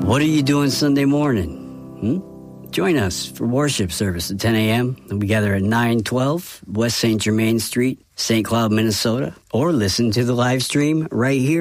What are you doing Sunday morning? Join us for worship service at 10 a.m. We gather at 912 West St. Germain Street, St. Cloud, Minnesota, or listen to the live stream right here